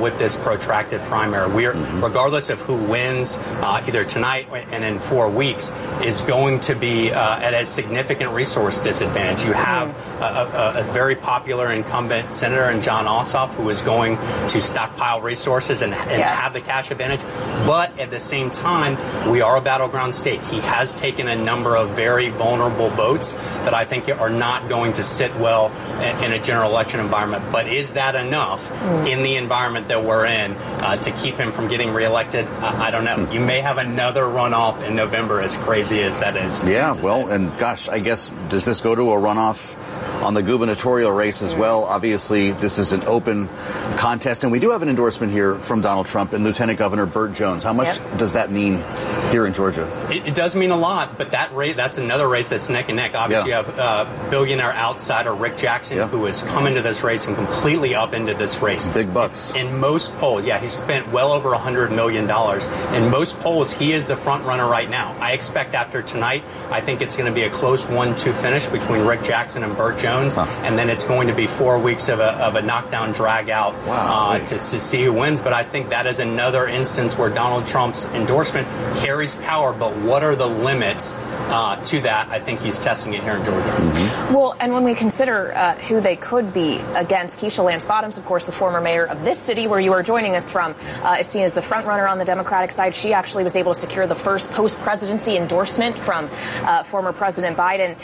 with this protracted primary. We're, regardless of who wins either tonight and in 4 weeks, is going to be at a significant resource disadvantage. You have a very popular incumbent senator in Jon Ossoff who is going to stockpile resources and have the cash advantage. But at the same time, we are a battleground state. He has taken a number of very vulnerable votes that I think are not going to sit well in a general election environment. But is that enough in the environment that we're in to keep him from getting reelected? I don't know. You may have another runoff in November, as crazy as that is. Yeah, well, and gosh, I guess, does this go to a runoff on the gubernatorial race as well? Obviously, this is an open contest, and we do have an endorsement here from Donald Trump and Lieutenant Governor Burt Jones. How much does that mean here in Georgia? It does mean a lot, but that's another race that's neck and neck. Obviously, you have billionaire outsider Rick Jackson, who has come into this race and completely up into this race. Big bucks. In most polls, he's spent well over $100 million. In most polls, he is the front runner right now. I expect after tonight, I think it's going to be a close 1-2 finish between Rick Jackson and Burt Jones. And then it's going to be 4 weeks of a knockdown drag out to see who wins. But I think that is another instance where Donald Trump's endorsement carries power. But what are the limits to that? I think he's testing it here in Georgia. Well, and when we consider who they could be against, Keisha Lance Bottoms, of course, the former mayor of this city where you are joining us from, is seen as the front runner on the Democratic side. She actually was able to secure the first post-presidency endorsement from former President Biden.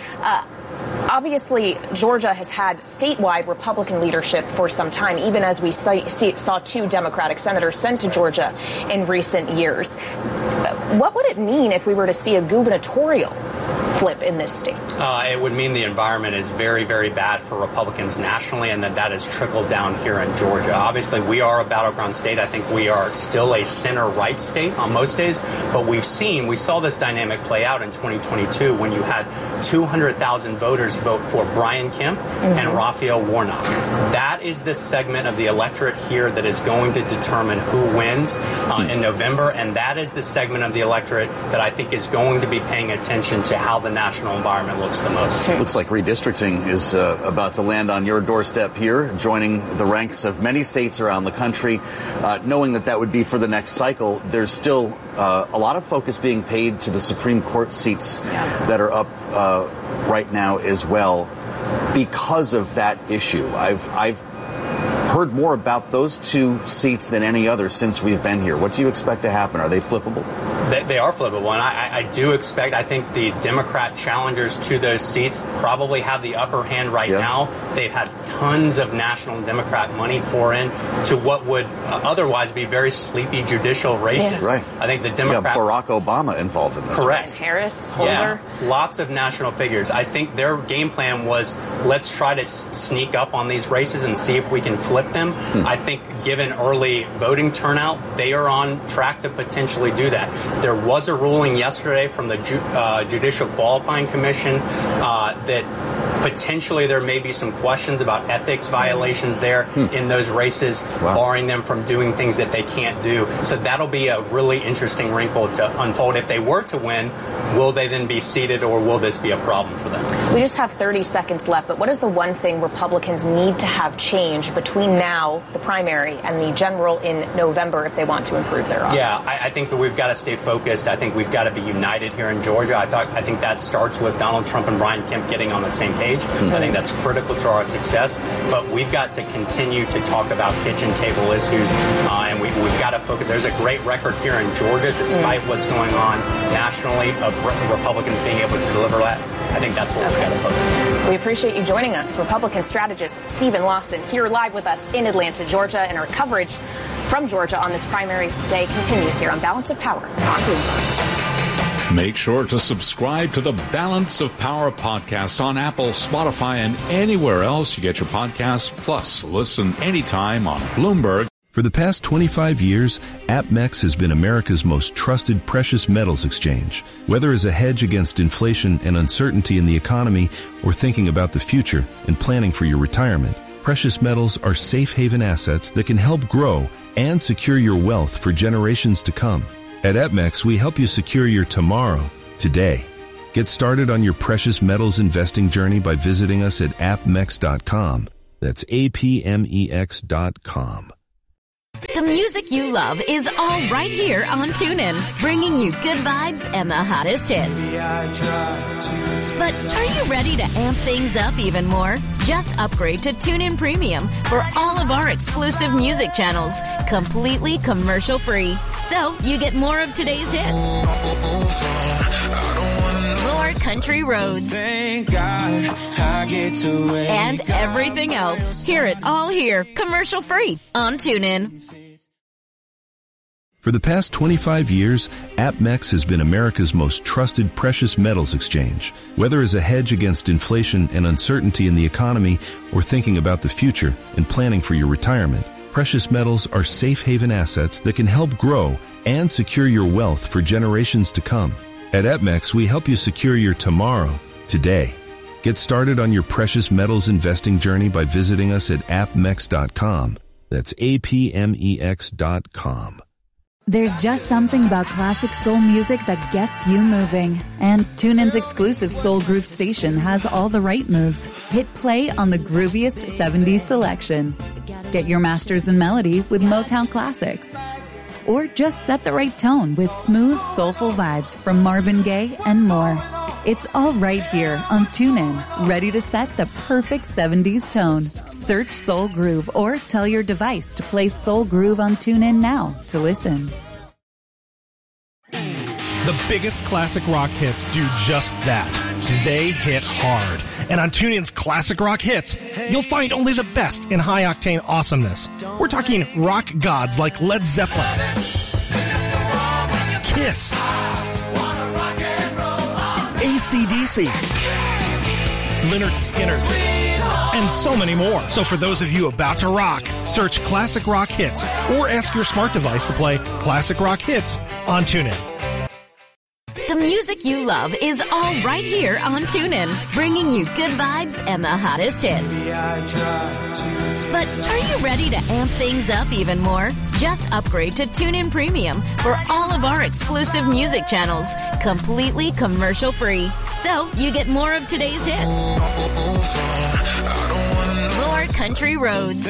Obviously, Georgia has had statewide Republican leadership for some time, even as we saw 2 Democratic senators sent to Georgia in recent years. What would it mean if we were to see a gubernatorial flip in this state? It would mean the environment is very, very bad for Republicans nationally, and that has trickled down here in Georgia. Obviously, we are a battleground state. I think we are still a center-right state on most days, but we saw this dynamic play out in 2022 when you had 200,000 voters vote for Brian Kemp and Raphael Warnock. That is the segment of the electorate here that is going to determine who wins in November, and that is the segment of the electorate that I think is going to be paying attention to how the national environment looks the most. Looks like redistricting is about to land on your doorstep here, joining the ranks of many states around the country. Knowing that would be for the next cycle, there's still a lot of focus being paid to the Supreme Court seats that are up right now as well because of that issue. I've heard more about those 2 seats than any other since we've been here. What do you expect to happen? Are they flippable? They are flippable, and I think the Democrat challengers to those seats probably have the upper hand right now. They've had tons of national Democrat money pour in to what would otherwise be very sleepy judicial races. Right. I think the Democrat... Barack Obama involved in this. Correct. Harris, Holder. Yeah, lots of national figures. I think their game plan was, let's try to sneak up on these races and see if we can flip them. I think given early voting turnout, they are on track to potentially do that. There was a ruling yesterday from the Judicial Qualifying Commission that potentially there may be some questions about ethics violations there in those races, barring them from doing things that they can't do. So that'll be a really interesting wrinkle to unfold. If they were to win, will they then be seated, or will this be a problem for them? We just have 30 seconds left, but what is the one thing Republicans need to have change between now, the primary, and the general in November if they want to improve their odds? Yeah, I think that we've got to stay focused. I think we've got to be united here in Georgia. I think that starts with Donald Trump and Brian Kemp getting on the same page. I think that's critical to our success. But we've got to continue to talk about kitchen table issues, and we've got to focus. There's a great record here in Georgia, despite what's going on nationally, of Republicans being able to deliver that. I think that's what we've got to focus on. We appreciate you joining us. Republican strategist Stephen Lawson here live with us in Atlanta, Georgia, and our coverage from Georgia on this primary day continues here on Balance of Power on Bloomberg. Make sure to subscribe to the Balance of Power podcast on Apple, Spotify, and anywhere else you get your podcasts. Plus, listen anytime on Bloomberg. For the past 25 years, APMEX has been America's most trusted precious metals exchange. Whether as a hedge against inflation and uncertainty in the economy, or thinking about the future and planning for your retirement, precious metals are safe haven assets that can help grow and secure your wealth for generations to come. At APMEX, we help you secure your tomorrow, today. Get started on your precious metals investing journey by visiting us at apmex.com. That's APMEX.com. The music you love is all right here on TuneIn, bringing you good vibes and the hottest hits. But are you ready to amp things up even more? Just upgrade to TuneIn Premium for all of our exclusive music channels, completely commercial-free. So you get more of today's hits, more country roads, and everything else. Hear it all here, commercial-free on TuneIn. For the past 25 years, APMEX has been America's most trusted precious metals exchange. Whether as a hedge against inflation and uncertainty in the economy or thinking about the future and planning for your retirement, precious metals are safe haven assets that can help grow and secure your wealth for generations to come. At APMEX, we help you secure your tomorrow, today. Get started on your precious metals investing journey by visiting us at apmex.com. That's APMEX.com. There's just something about classic soul music that gets you moving. And TuneIn's exclusive Soul Groove station has all the right moves. Hit play on the grooviest 70s selection. Get your masters in melody with Motown classics. Or just set the right tone with smooth, soulful vibes from Marvin Gaye and more. It's all right here on TuneIn, ready to set the perfect 70s tone. Search Soul Groove or tell your device to play Soul Groove on TuneIn now to listen. The biggest classic rock hits do just that. They hit hard. And on TuneIn's Classic Rock Hits, you'll find only the best in high-octane awesomeness. We're talking rock gods like Led Zeppelin, Kiss, AC/DC, Lynyrd Skynyrd, and so many more. So for those of you about to rock, search Classic Rock Hits or ask your smart device to play Classic Rock Hits on TuneIn. The music you love is all right here on TuneIn, bringing you good vibes and the hottest hits. But are you ready to amp things up even more? Just upgrade to TuneIn Premium for all of our exclusive music channels, completely commercial-free. So you get more of today's hits, more country roads,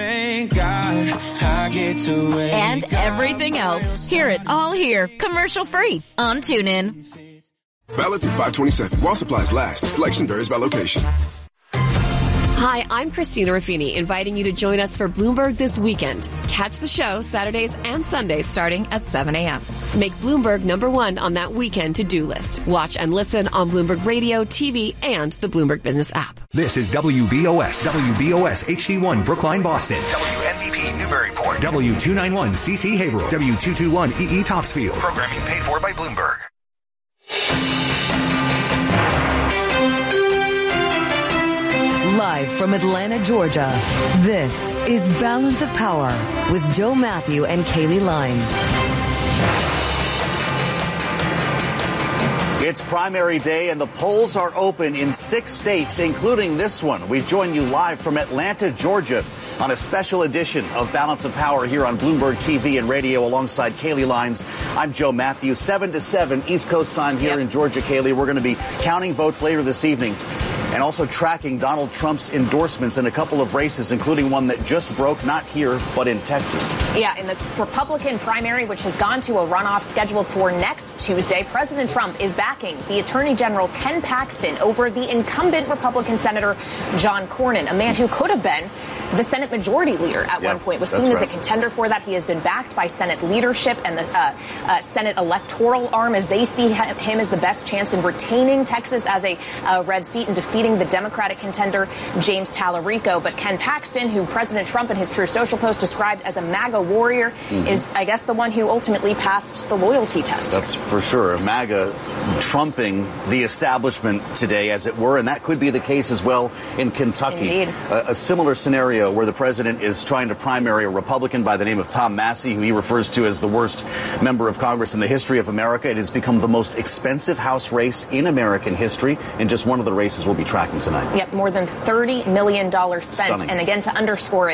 and everything else. Hear it all here, commercial-free on TuneIn. Valid through 5/27. While supplies last. Selection varies by location. Hi, I'm Christina Ruffini, inviting you to join us for Bloomberg This Weekend. Catch the show Saturdays and Sundays starting at 7 a.m. Make Bloomberg #1 on that weekend to-do list. Watch and listen on Bloomberg Radio, TV, and the Bloomberg Business app. This is WBOS HD1 Brookline, Boston. WNBP Newburyport. W291 CC Haverhill. W221 EE Topsfield. Programming paid for by Bloomberg. Live from Atlanta, Georgia, this is Balance of Power with Joe Matthew and Kaylee Lines. It's primary day and the polls are open in 6 states, including this one. We join you live from Atlanta, Georgia on a special edition of Balance of Power here on Bloomberg TV and radio alongside Kaylee Lines. I'm Joe Matthew, 7 to 7 East Coast time here in Georgia, Kaylee. We're going to be counting votes later this evening and also tracking Donald Trump's endorsements in a couple of races, including one that just broke, not here, but in Texas. Yeah, in the Republican primary, which has gone to a runoff scheduled for next Tuesday, President Trump is backing the Attorney General Ken Paxton over the incumbent Republican Senator John Cornyn, a man who could have been the Senate Majority Leader at one point, was seen as a contender for that. He has been backed by Senate leadership and the Senate electoral arm as they see him as the best chance in retaining Texas as a red seat and defeating the Democratic contender James Tallarico. But Ken Paxton, who President Trump in his Truth Social post described as a MAGA warrior, is, I guess, the one who ultimately passed the loyalty test. That's for sure. MAGA trumping the establishment today, as it were, and that could be the case as well in Kentucky. Indeed. A similar scenario where the president is trying to primary a Republican by the name of Tom Massey, who he refers to as the worst member of Congress in the history of America. It has become the most expensive House race in American history, and just one of the races we'll be tracking tonight. Yep, more than $30 million spent. Stunning. And again, to underscore it,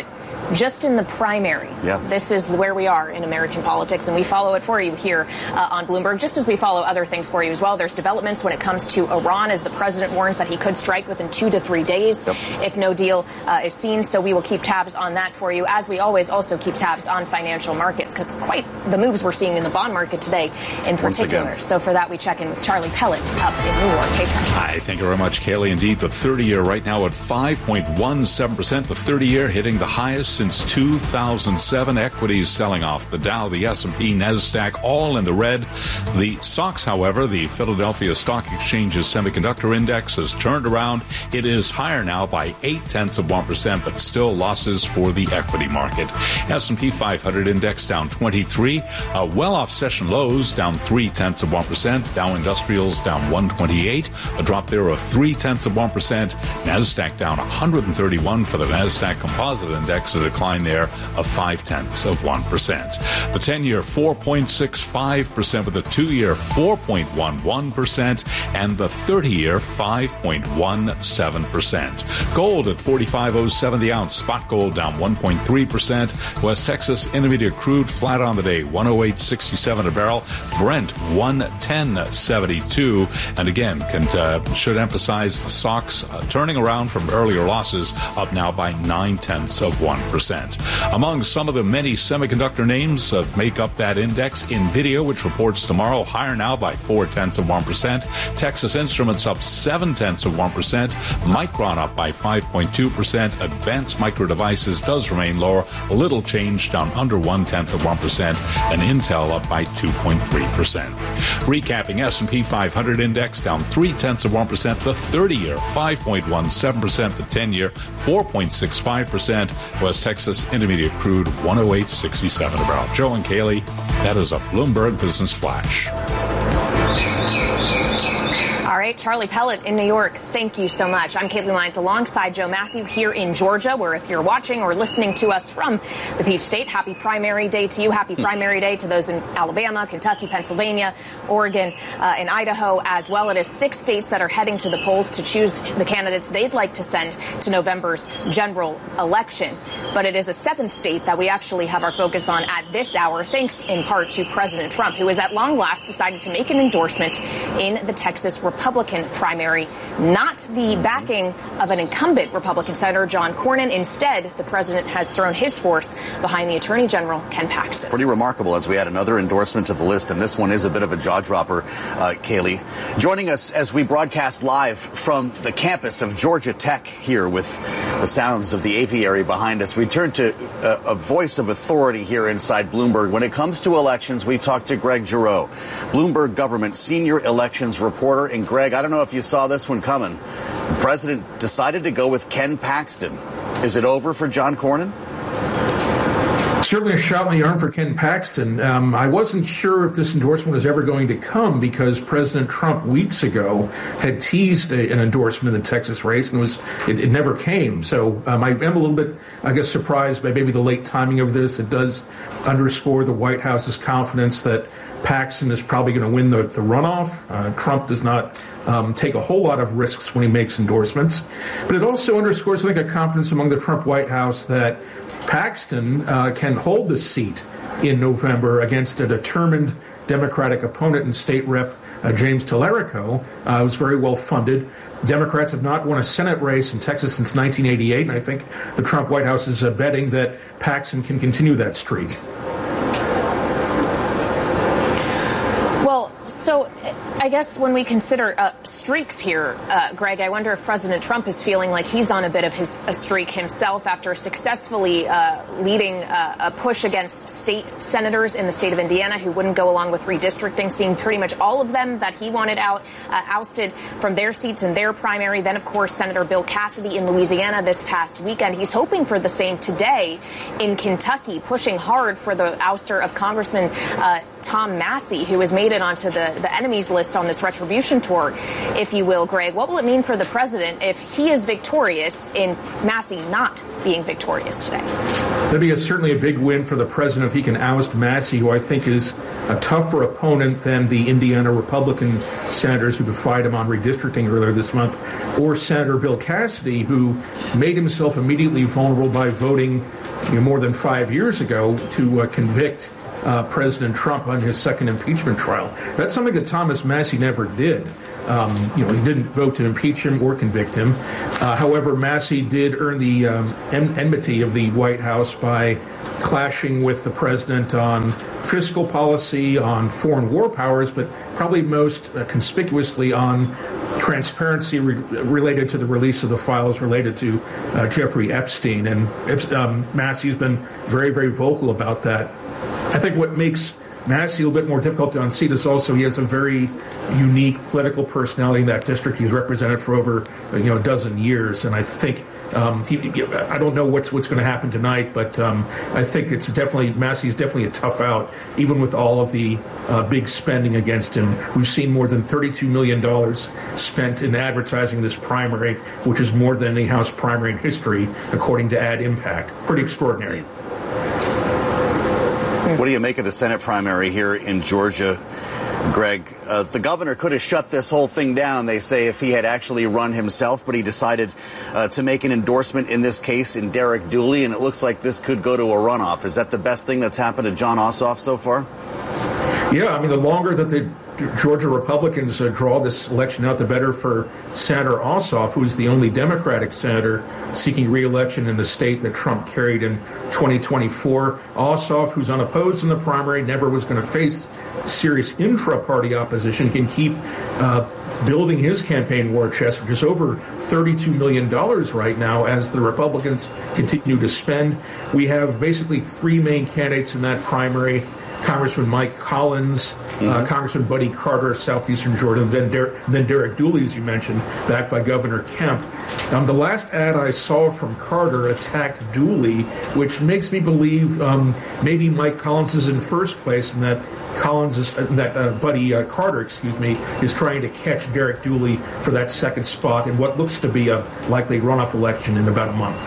just in the primary. Yeah. This is where we are in American politics, and we follow it for you here on Bloomberg, just as we follow other things for you as well. There's developments when it comes to Iran, as the president warns that he could strike within 2 to 3 days if no deal is seen. So we will keep tabs on that for you, as we always also keep tabs on financial markets, because quite the moves we're seeing in the bond market today in particular. So for that, we check in with Charlie Pellet up in New York. Hey, Charlie. Hi, thank you very much, Kaylee. Indeed, the 30-year right now at 5.17%. The 30-year hitting the highest since 2007. Equities selling off. The Dow, the S&P, NASDAQ, all in the red. The SOX, however, the Philadelphia Stock Exchange's semiconductor index, has turned around. It is higher now by 0.8%, but still losses for the equity market. S&P 500 index down 23, well off session lows, down 0.3%. Dow Industrials down 128, a drop there of 0.3%. NASDAQ down 131 for the NASDAQ Composite Index, a decline there of 0.5%. The 10-year 4.65%, with the 2-year 4.11%, and the 30-year 5.17%. Gold at $45.07 the ounce. Spot gold down 1.3%. West Texas Intermediate crude flat on the day, 108.67 a barrel. Brent 110.72, and again should emphasize the SOX turning around from earlier losses, up now by 0.9%. Among some of the many semiconductor names that make up that index, NVIDIA, which reports tomorrow, higher now by 0.4%. Texas Instruments up 0.7%. Micron up by 5.2%. Advanced Micro Devices does remain lower, a little change, down under 0.1%, and Intel up by 2.3%. Recapping, S&P 500 index down 0.3%. The 30-year 5.17%. The 10-year 4.65%. West Texas Intermediate crude 108.67 a barrel. Joe and Kaylee, that is a Bloomberg Business Flash. All right, Charlie Pellet in New York, thank you so much. I'm Caitlin Lyons alongside Joe Matthew here in Georgia, where if you're watching or listening to us from the Peach State, happy primary day to you. Happy primary day to those in Alabama, Kentucky, Pennsylvania, Oregon, and Idaho as well. It is 6 states that are heading to the polls to choose the candidates they'd like to send to November's general election. But it is a 7th state that we actually have our focus on at this hour, thanks in part to President Trump, who has at long last decided to make an endorsement in the Texas Republican primary, not the backing of an incumbent Republican Senator John Cornyn. Instead, the president has thrown his force behind the Attorney General Ken Paxton. Pretty remarkable, as we add another endorsement to the list, and this one is a bit of a jaw-dropper, Kaylee. Joining us as we broadcast live from the campus of Georgia Tech here with the sounds of the aviary behind us, we turn to a voice of authority here inside Bloomberg. When it comes to elections, we talked to Greg Giroux, Bloomberg government senior elections reporter. And Greg, I don't know if you saw this one coming. The president decided to go with Ken Paxton. Is it over for John Cornyn? Certainly a shot in the arm for Ken Paxton. I wasn't sure if this endorsement was ever going to come, because President Trump weeks ago had teased an endorsement in the Texas race, and it never came. So I am a little bit, I guess, surprised by maybe the late timing of this. It does underscore the White House's confidence that Paxton is probably going to win the runoff. Trump does not take a whole lot of risks when he makes endorsements. But it also underscores, I think, a confidence among the Trump White House that Paxton can hold the seat in November against a determined Democratic opponent and State Rep James Tallarico, who's very well funded. Democrats have not won a Senate race in Texas since 1988, and I think the Trump White House is betting that Paxton can continue that streak. So I guess when we consider streaks here, Greg, I wonder if President Trump is feeling like he's on a bit of a streak himself after successfully leading a push against state senators in the state of Indiana who wouldn't go along with redistricting, seeing pretty much all of them that he wanted ousted from their seats in their primary. Then, of course, Senator Bill Cassidy in Louisiana this past weekend. He's hoping for the same today in Kentucky, pushing hard for the ouster of Congressman Tom Massey, who has made it onto the enemies list on this retribution tour, if you will. Greg, what will it mean for the president if he is victorious in Massey not being victorious today? That'd be certainly a big win for the president if he can oust Massey, who I think is a tougher opponent than the Indiana Republican senators who defied him on redistricting earlier this month, or Senator Bill Cassidy, who made himself immediately vulnerable by voting more than 5 years ago to convict President Trump on his second impeachment trial. That's something that Thomas Massie never did. He didn't vote to impeach him or convict him. However, Massie did earn the enmity of the White House by clashing with the president on fiscal policy, on foreign war powers, but probably most conspicuously on transparency related to the release of the files related to Jeffrey Epstein. And Massie's been very, very vocal about that. I think what makes Massie a little bit more difficult to unseat is also he has a very unique political personality in that district. He's represented for over a dozen years, and I think I don't know what's going to happen tonight, but I think Massie's definitely a tough out, even with all of the big spending against him. We've seen more than $32 million spent in advertising this primary, which is more than any House primary in history, according to Ad Impact. Pretty extraordinary. What do you make of the Senate primary here in Georgia, Greg? The governor could have shut this whole thing down, they say, if he had actually run himself, but he decided to make an endorsement in this case in Derek Dooley, and it looks like this could go to a runoff. Is that the best thing that's happened to Jon Ossoff so far? Yeah, the longer that the Georgia Republicans draw this election out, the better for Senator Ossoff, who is the only Democratic senator seeking re-election in the state that Trump carried in 2024. Ossoff, who's unopposed in the primary, never was going to face serious intra-party opposition, can keep building his campaign war chest, which is over $32 million right now as the Republicans continue to spend. We have basically three main candidates in that primary: Congressman Mike Collins, Congressman Buddy Carter of southeastern Georgia, and then Derek Dooley, as you mentioned, backed by Governor Kemp. The last ad I saw from Carter attacked Dooley, which makes me believe maybe Mike Collins is in first place, and that Buddy Carter, is trying to catch Derek Dooley for that second spot in what looks to be a likely runoff election in about a month.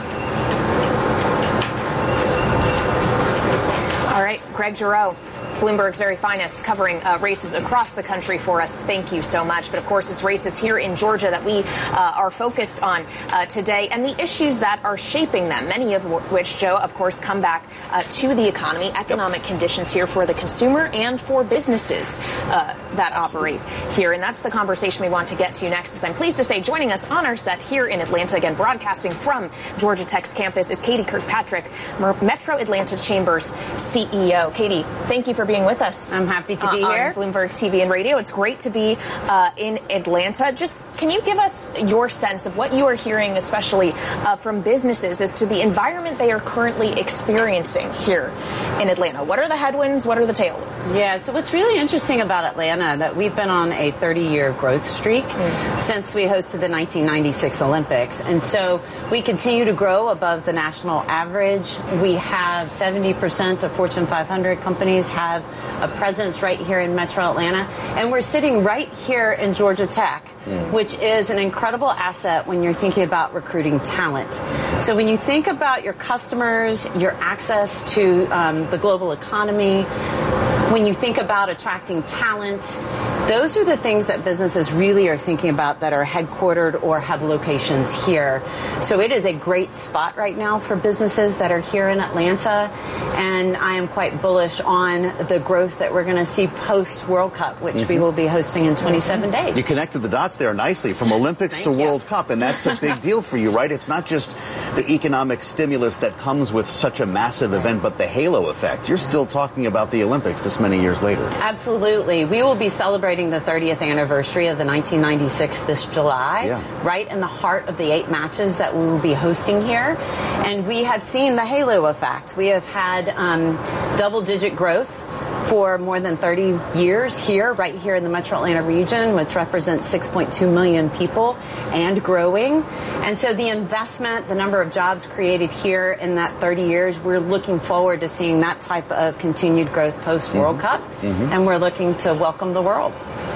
All right, Greg Giroux, Bloomberg's very finest, covering races across the country for us. Thank you so much. But of course, it's races here in Georgia that we are focused on today, and the issues that are shaping them, many of which, Joe, of course, come back to the economy, economic conditions here for the consumer and for businesses that operate here. And that's the conversation we want to get to next. As I'm pleased to say, joining us on our set here in Atlanta, again, broadcasting from Georgia Tech's campus, is Katie Kirkpatrick, Metro Atlanta Chamber's CEO. Katie, thank you for being with us. I'm happy to be here. On Bloomberg TV and radio. It's great to be in Atlanta. Just can you give us your sense of what you are hearing, especially from businesses, as to the environment they are currently experiencing here in Atlanta? What are the headwinds? What are the tailwinds? Yeah, so what's really interesting about Atlanta, that we've been on a 30-year growth streak since we hosted the 1996 Olympics. And so we continue to grow above the national average. We have 70% of Fortune 500 companies have a presence right here in Metro Atlanta, and we're sitting right here in Georgia Tech, which is an incredible asset when you're thinking about recruiting talent. So when you think about your customers, your access to the global economy, when you think about attracting talent, those are the things that businesses really are thinking about that are headquartered or have locations here. So it is a great spot right now for businesses that are here in Atlanta, and I am quite bullish on the growth that we're going to see post-World Cup, which we will be hosting in 27 days. You connected the dots there nicely, from Olympics to World Cup, and that's a big deal for you, right? It's not just the economic stimulus that comes with such a massive event, but the halo effect. You're still talking about the Olympics this many years later. Absolutely. We will be celebrating the 30th anniversary of the 1996 this July, right in the heart of the 8 matches that we will be hosting here. And we have seen the halo effect. We have had double-digit growth for more than 30 years here, right here in the Metro Atlanta region, which represents 6.2 million people and growing. And so the investment, the number of jobs created here in that 30 years, we're looking forward to seeing that type of continued growth post-World Cup, and we're looking to welcome the world.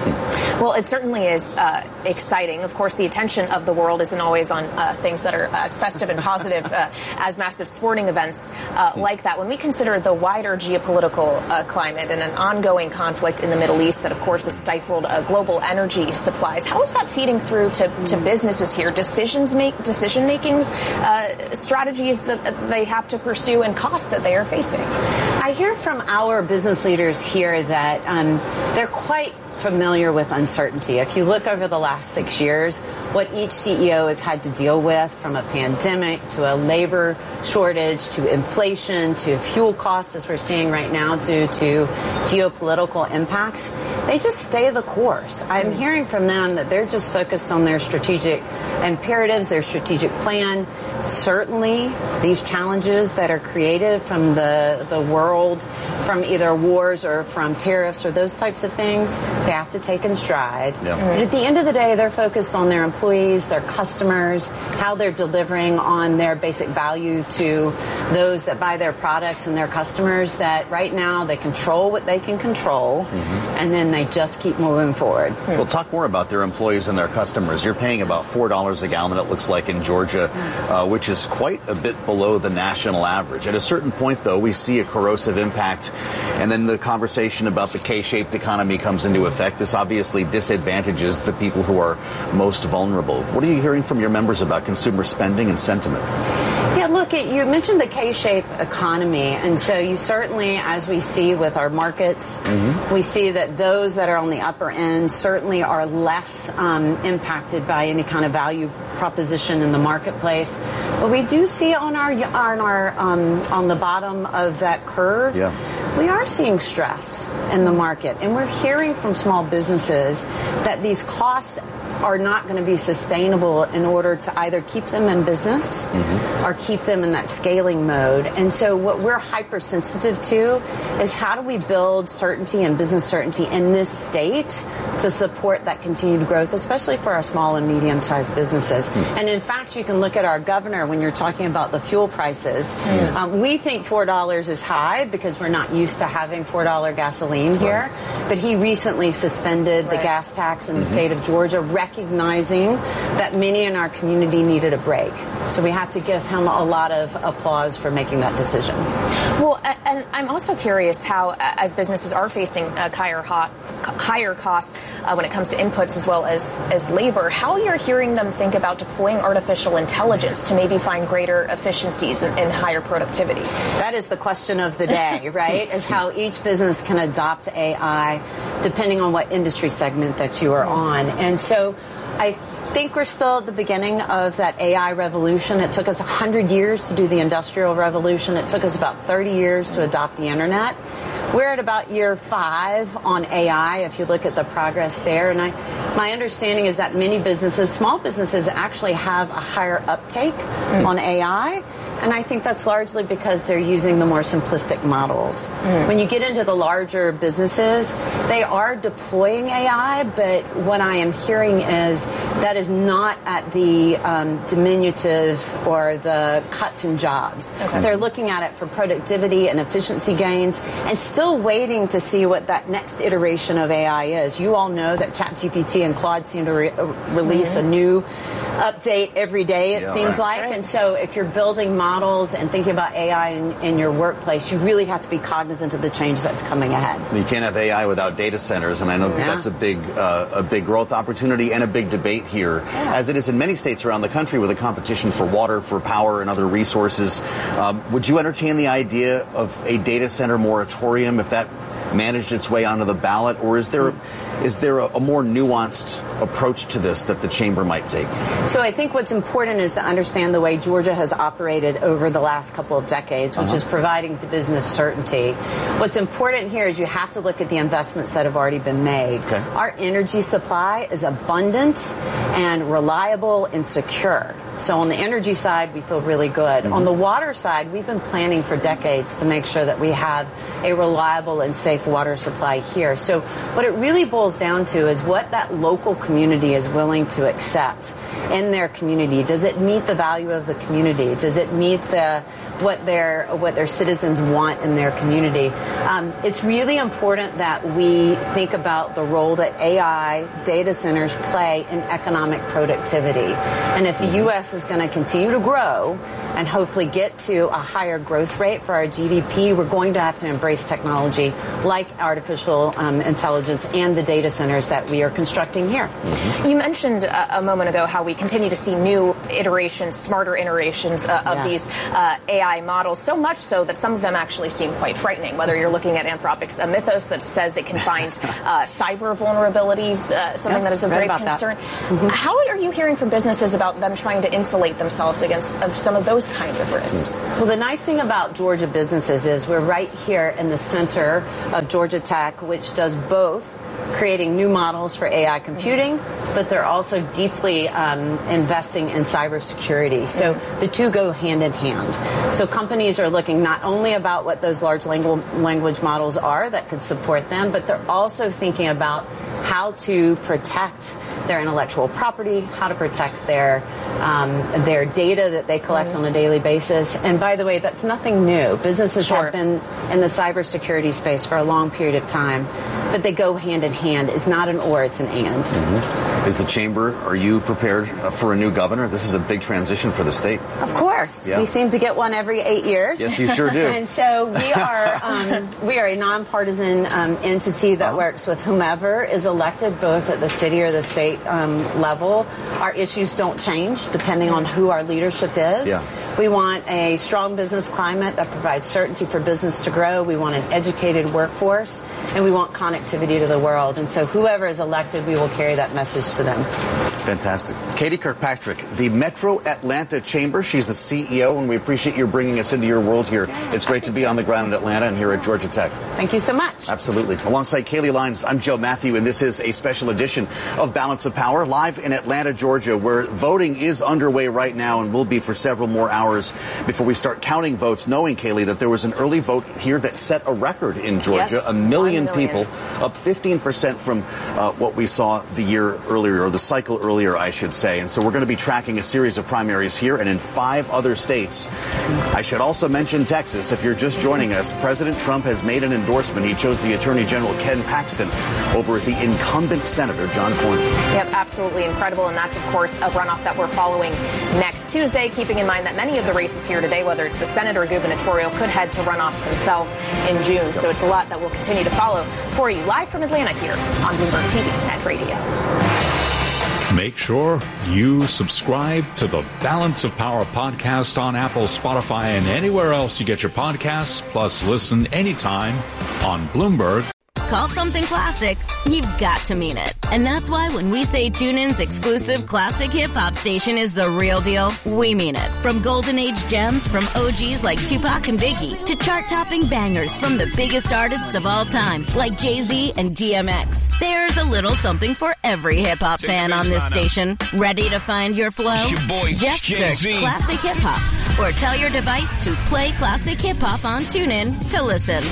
Well, it certainly is exciting. Of course, the attention of the world isn't always on things that are as festive and positive as massive sporting events like that. When we consider the wider geopolitical climate and an ongoing conflict in the Middle East that, of course, has stifled global energy supplies, how is that feeding through to businesses here? Decision-making strategies that they have to pursue and costs that they are facing? I hear from our business leaders here that they're quite familiar with uncertainty. If you look over the last 6 years, what each CEO has had to deal with, from a pandemic to a labor shortage to inflation to fuel costs, as we're seeing right now due to geopolitical impacts, they just stay the course. I'm hearing from them that they're just focused on their strategic imperatives, their strategic plan. Certainly, these challenges that are created from the world, from either wars or from tariffs or those types of things, they have to take in stride. Yeah. But at the end of the day, they're focused on their employees, their customers, how they're delivering on their basic value to those that buy their products and their customers, that right now they control what they can control, and then they just keep moving forward. We'll talk more about their employees and their customers. You're paying about $4 a gallon, it looks like, in Georgia, which is quite a bit below the national average. At a certain point, though, we see a corrosive impact, and then the conversation about the K-shaped economy comes into effect. This obviously disadvantages the people who are most vulnerable. What are you hearing from your members about consumer spending and sentiment? Yeah, look, you mentioned the K-shaped economy, and so you certainly, as we see with our markets, we see that those that are on the upper end certainly are less impacted by any kind of value proposition in the marketplace. But we do see on the bottom of that curve, we are seeing stress in the market, and we're hearing from small businesses that these costs are not going to be sustainable in order to either keep them in business or keep them in that scaling mode. And so what we're hypersensitive to is how do we build certainty and business certainty in this state to support that continued growth, especially for our small and medium-sized businesses. And in fact, you can look at our governor when you're talking about the fuel prices. We think $4 is high because we're not used to having $4 gasoline here. But he recently suspended the gas tax in the state of Georgia, recognizing that many in our community needed a break. So we have to give him a lot of applause for making that decision. Well, and I'm also curious how, as businesses are facing higher costs when it comes to inputs as well as labor, how you're hearing them think about deploying artificial intelligence to maybe find greater efficiencies and higher productivity. That is the question of the day, right? Is how each business can adopt AI depending on what industry segment that you are on. And so I think we're still at the beginning of that AI revolution. It took us 100 years to do the Industrial Revolution. It took us about 30 years to adopt the Internet. We're at about year 5 on AI, if you look at the progress there. And my understanding is that many businesses, small businesses, actually have a higher uptake on AI. And I think that's largely because they're using the more simplistic models. When you get into the larger businesses, they are deploying AI, but what I am hearing is that is not at the diminutive or the cuts in jobs. They're looking at it for productivity and efficiency gains and still waiting to see what that next iteration of AI is. You all know that ChatGPT and Claude seem to release a new update every day, it seems like. And so if you're building models and thinking about AI in your workplace, you really have to be cognizant of the change that's coming ahead. You can't have AI without data centers, and I know that's a big growth opportunity and a big debate here, as it is in many states around the country with a competition for water, for power, and other resources. Would you entertain the idea of a data center moratorium if that managed its way onto the ballot, or is there a more nuanced approach to this that the chamber might take? So I think what's important is to understand the way Georgia has operated over the last couple of decades, which is providing the business certainty. What's important here is you have to look at the investments that have already been made. Our energy supply is abundant and reliable and secure. So on the energy side, we feel really good. On the water side, we've been planning for decades to make sure that we have a reliable and safe water supply here. So what it really boils down to is what that local community is willing to accept in their community. Does it meet the value of the community? Does it meet the what their citizens want in their community. It's really important that we think about the role that AI data centers play in economic productivity. And if the U.S. is going to continue to grow and hopefully get to a higher growth rate for our GDP, we're going to have to embrace technology like artificial intelligence and the data centers that we are constructing here. You mentioned a moment ago how we continue to see new iterations, smarter iterations of these AI models, so much so that some of them actually seem quite frightening, whether you're looking at Anthropic's Mythos that says it can find cyber vulnerabilities, something that is of great concern. How are you hearing from businesses about them trying to insulate themselves against some of those kinds of risks? Well, the nice thing about Georgia businesses is we're right here in the center of Georgia Tech, which does both creating new models for AI computing, but they're also deeply investing in cybersecurity. So the two go hand in hand. So companies are looking not only about what those large language models are that could support them, but they're also thinking about how to protect their intellectual property, how to protect their data that they collect on a daily basis. And by the way, that's nothing new. Businesses have been in the cybersecurity space for a long period of time, but they go hand in hand. It's not an or, it's an and. Is the chamber, are you prepared for a new governor? This is a big transition for the state. Of course. We seem to get one every 8 years. Yes, you sure do. And so we are a nonpartisan entity that works with whomever is elected, both at the city or the state level. Our issues don't change depending on who our leadership is. We want a strong business climate that provides certainty for business to grow. We want an educated workforce, and we want connectivity to the world. And so whoever is elected, we will carry that message to them. Fantastic. Katie Kirkpatrick, the Metro Atlanta Chamber. She's the CEO, and we appreciate you bringing us into your world here. It's great to be on the ground in Atlanta and here at Georgia Tech. Thank you so much. Absolutely. Alongside Kaylee Lyons, I'm Joe Matthew, and this is a special edition of Balance of Power, live in Atlanta, Georgia, where voting is underway right now and will be for several more hours before we start counting votes, knowing, Kaylee, that there was an early vote here that set a record in Georgia. Yes, 1 million people, up 15% from what we saw the year earlier, or the cycle earlier, I should say. And so we're going to be tracking a series of primaries here and in 5 other states. I should also mention Texas. If you're just joining us, President Trump has made an endorsement. He chose the Attorney General Ken Paxton over the incumbent Senator John Cornyn. Yep, absolutely incredible. And that's, of course, a runoff that we're following next Tuesday, keeping in mind that many of the races here today, whether it's the Senate or gubernatorial, could head to runoffs themselves in June. So it's a lot that we'll continue to follow for you live from Atlanta here on Bloomberg TV and radio. Make sure you subscribe to the Balance of Power podcast on Apple, Spotify, and anywhere else you get your podcasts. Plus, listen anytime on Bloomberg. Call something classic, you've got to mean it. And that's why when we say TuneIn's exclusive classic hip-hop station is the real deal, we mean it. From golden age gems from OGs like Tupac and Biggie to chart-topping bangers from the biggest artists of all time like Jay-Z and DMX. There's a little something for every hip-hop fan on this station. Ready to find your flow? Just search Classic Hip-Hop or tell your device to play Classic Hip-Hop on TuneIn to listen.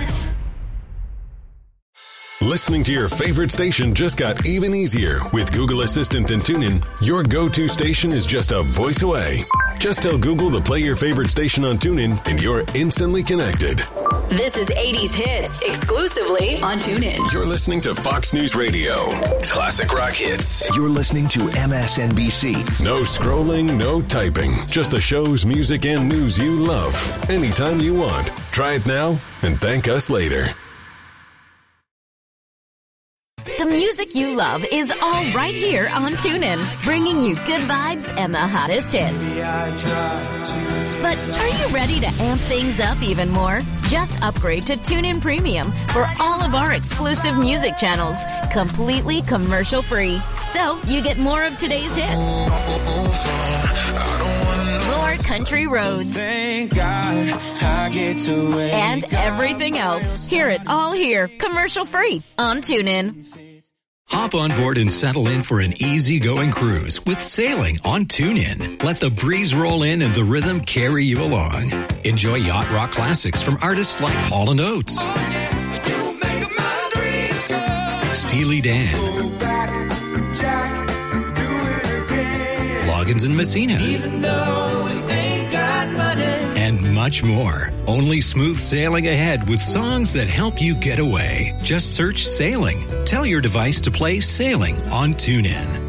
Listening to your favorite station just got even easier. With Google Assistant and TuneIn, your go-to station is just a voice away. Just tell Google to play your favorite station on TuneIn, and you're instantly connected. This is 80s Hits, exclusively on TuneIn. You're listening to Fox News Radio. Classic rock hits. You're listening to MSNBC. No scrolling, no typing. Just the shows, music, and news you love. Anytime you want. Try it now and thank us later. The music you love is all right here on TuneIn, bringing you good vibes and the hottest hits. But are you ready to amp things up even more? Just upgrade to TuneIn Premium for all of our exclusive music channels, completely commercial-free. So you get more of today's hits, more country roads, and everything else. Hear it all here, commercial-free on TuneIn. Hop on board and settle in for an easy-going cruise with sailing on TuneIn. Let the breeze roll in and the rhythm carry you along. Enjoy yacht rock classics from artists like Hall & Oates, Steely Dan, Loggins and Messina, and much more. Only smooth sailing ahead with songs that help you get away. Just search Sailing. Tell your device to play Sailing on TuneIn.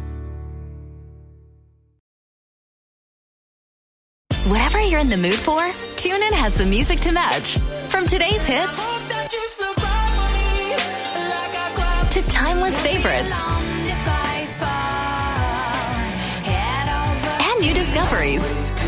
Whatever you're in the mood for, TuneIn has the music to match. From today's hits to timeless favorites and new discoveries.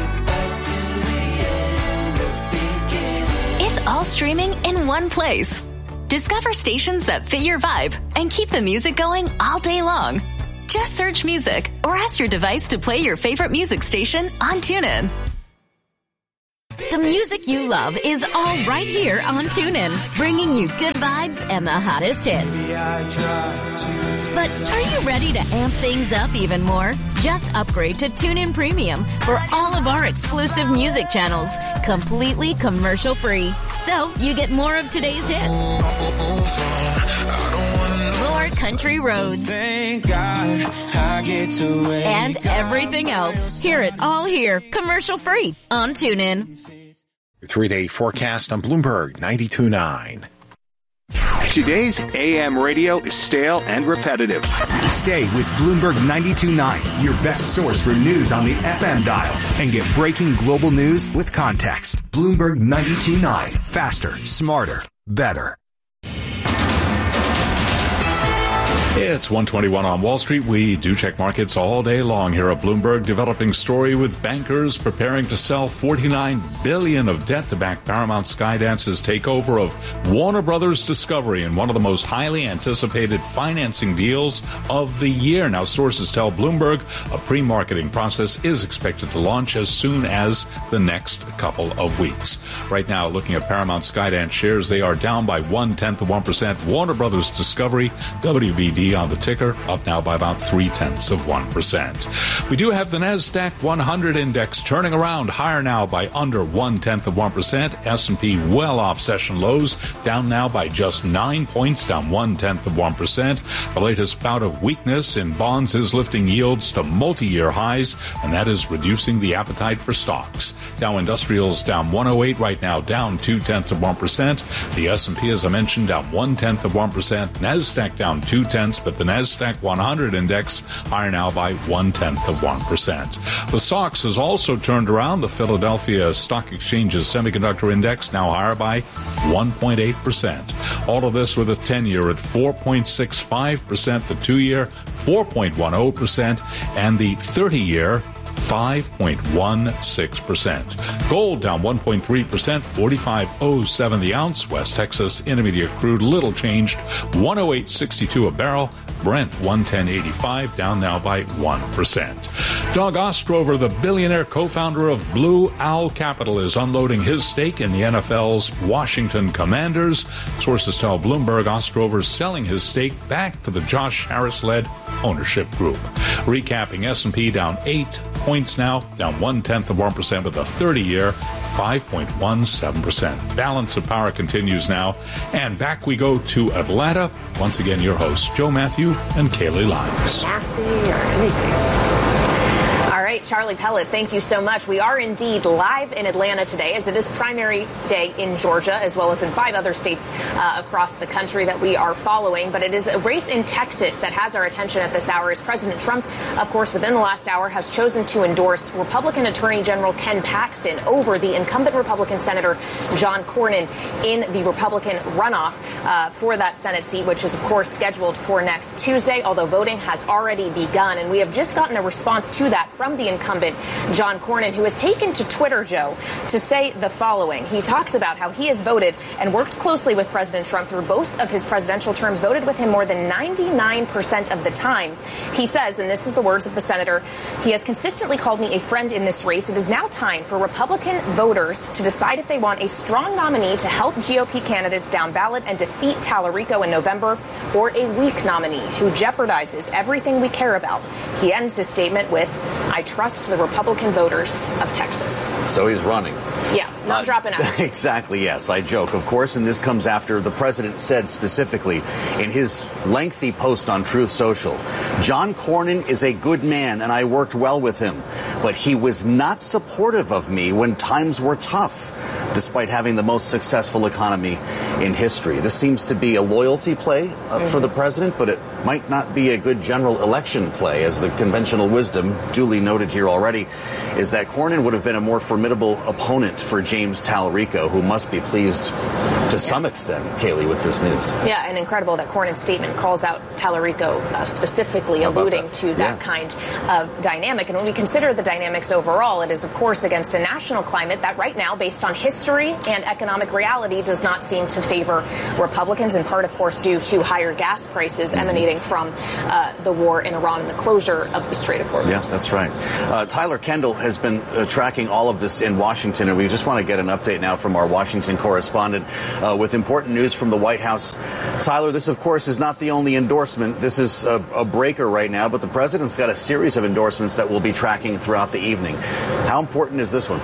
It's all streaming in one place. Discover stations that fit your vibe and keep the music going all day long. Just search music or ask your device to play your favorite music station on TuneIn. The music you love is all right here on TuneIn, bringing you good vibes and the hottest hits. But are you ready to amp things up even more? Just upgrade to TuneIn Premium for all of our exclusive music channels, completely commercial free. So you get more of today's hits, more country roads, thank God I get to and everything else. Hear it all here, commercial free on TuneIn. Your 3-day forecast on Bloomberg 92.9. Today's AM radio is stale and repetitive. Stay with Bloomberg 92.9, your best source for news on the FM dial, and get breaking global news with context. Bloomberg 92.9, faster, smarter, better. It's 1:21 on Wall Street. We do check markets all day long here at Bloomberg. Developing story with bankers preparing to sell $49 billion of debt to back Paramount Skydance's takeover of Warner Brothers Discovery in one of the most highly anticipated financing deals of the year. Now, sources tell Bloomberg a pre-marketing process is expected to launch as soon as the next couple of weeks. Right now, looking at Paramount Skydance shares, they are down by 0.1%. Warner Brothers Discovery, WBD, on the ticker, up now by about 0.3%. We do have the NASDAQ 100 index turning around higher now by under 0.1%. S&P well off session lows, down now by just 9 points, down 0.1%. The latest bout of weakness in bonds is lifting yields to multi-year highs, and that is reducing the appetite for stocks. Dow Industrials down 108 right now, down 0.2%. The S&P, as I mentioned, down 0.1%. NASDAQ down 0.2%. But the NASDAQ 100 index higher now by 0.1%. The SOX has also turned around. The Philadelphia Stock Exchange's semiconductor index now higher by 1.8%. All of this with a 10-year at 4.65%, the 2-year 4.10%, and the 30-year 5.16%. Gold down 1.3%, 45.07 the ounce. West Texas Intermediate crude little changed, 108.62 a barrel. Brent 110.85, down now by 1%. Doug Ostrover, the billionaire co-founder of Blue Owl Capital, is unloading his stake in the NFL's Washington Commanders. Sources tell Bloomberg Ostrover's selling his stake back to the Josh Harris-led ownership group. Recapping, S&P down 8 points now, down 0.1% with a 30-year 5.17%. Balance of power continues now. And back we go to Atlanta. Once again, your hosts, Joe Matthew and Kaylee Lyons. Sassy or anything. All right, Charlie Pellet, thank you so much. We are indeed live in Atlanta today, as it is primary day in Georgia, as well as in 5 other states across the country that we are following. But it is a race in Texas that has our attention at this hour, as President Trump, of course, within the last hour, has chosen to endorse Republican Attorney General Ken Paxton over the incumbent Republican Senator John Cornyn in the Republican runoff for that Senate seat, which is, of course, scheduled for next Tuesday, although voting has already begun. And we have just gotten a response to that from the incumbent John Cornyn, who has taken to Twitter, Joe, to say the following. He talks about how he has voted and worked closely with President Trump through both of his presidential terms, voted with him more than 99% of the time. He says, and this is the words of the senator, he has consistently called me a friend in this race. It is now time for Republican voters to decide if they want a strong nominee to help GOP candidates down ballot and defeat Tallarico in November, or a weak nominee who jeopardizes everything we care about. He ends his statement with, I trust the Republican voters of Texas. So he's running. Yeah. Not dropping out. Exactly, yes. I joke, of course, and this comes after the president said specifically in his lengthy post on Truth Social, John Cornyn is a good man and I worked well with him, but he was not supportive of me when times were tough, despite having the most successful economy in history. This seems to be a loyalty play for the president, but it might not be a good general election play, as the conventional wisdom, duly noted here already, is that Cornyn would have been a more formidable opponent for James Tallarico, who must be pleased to some extent, Kaylee, with this news. Yeah, and incredible that Cornyn's statement calls out Tallarico specifically, alluding to that kind of dynamic. And when we consider the dynamics overall, it is, of course, against a national climate that right now, based on history and economic reality, does not seem to favor Republicans, in part, of course, due to higher gas prices emanating from the war in Iran and the closure of the Strait of Hormuz. Yeah, that's right. Tyler Kendall has been tracking all of this in Washington, and we just want to get an update now from our Washington correspondent with important news from the White House. Tyler, this, of course, is not the only endorsement. This is a breaker right now, but the president's got a series of endorsements that we'll be tracking throughout the evening. How important is this one?